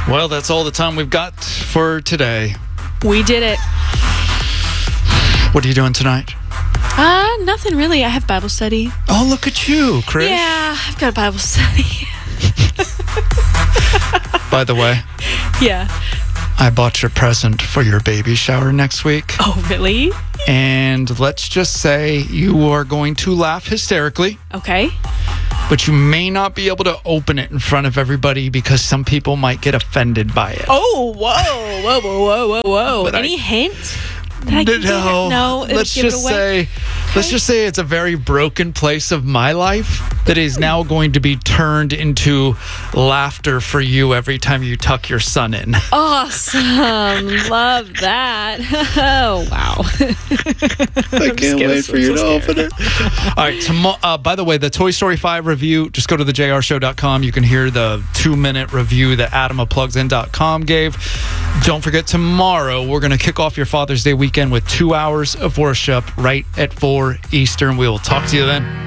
Well, that's all the time we've got for today. We did it. What are you doing tonight? Nothing really. I have Bible study. Oh, look at you, Chris. Yeah, I've got a Bible study. By the way, Yeah. I bought your present for your baby shower next week. Oh, really? And let's just say you are going to laugh hysterically, Okay. but you may not be able to open it in front of everybody because some people might get offended by it. Oh, whoa. But Any hint? That I can No, let's just say it's a very broken place of my life that is now going to be turned into laughter for you every time you tuck your son in. Awesome. Love that. Oh, wow. I can't wait for you to open it. All right. By the way, the Toy Story 5 review, just go to thejrshow.com. You can hear the 2-minute review that Adam of PlugsIn.com gave. Don't forget, tomorrow we're going to kick off your Father's Day weekend with 2 hours of worship right at 4 Eastern. We will talk to you then.